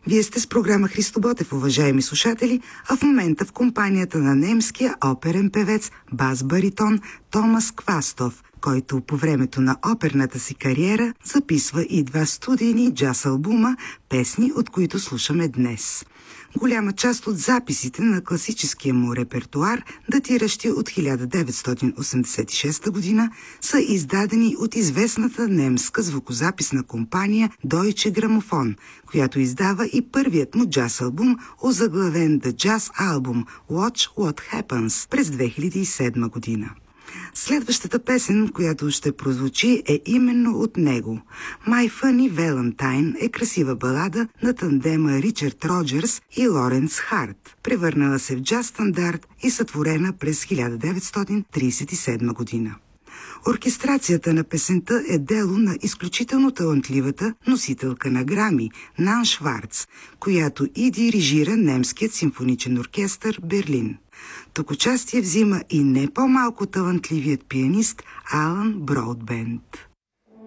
Вие сте с програма Христо Ботев, уважаеми слушатели, а в момента в компанията на немския оперен певец, бас-баритон Томас Квастов, който по времето на оперната си кариера записва и 2 студийни джаз-албума, песни, от които слушаме днес. Голяма част от записите на класическия му репертуар, датиращи от 1986 година, са издадени от известната немска звукозаписна компания Deutsche Grammophon, която издава и първият му джаз-албум, озаглавен The Jazz Album Watch What Happens през 2007 година. Следващата песен, която ще прозвучи, е именно от него. My Funny Valentine е красива балада на тандема Ричард Роджерс и Лоренс Харт, превърнала се в джаз стандарт и сътворена през 1937 година. Оркестрацията на песента е дело на изключително талантливата носителка на Грами Нан Шварц, която и дирижира немският симфоничен оркестър Берлин. Тук участие взима и не по-малко талантливият пианист Алан Броудбенд.